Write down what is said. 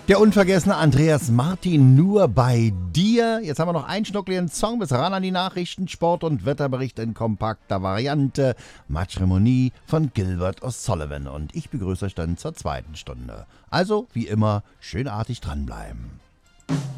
Der unvergessene Andreas Martin, nur bei dir. Jetzt haben wir noch einen schnuckligen Song bis ran an die Nachrichten, Sport- und Wetterbericht in kompakter Variante. Matrimony von Gilbert O'Sullivan. Und ich begrüße euch dann zur zweiten Stunde. Also, wie immer, schön artig dranbleiben.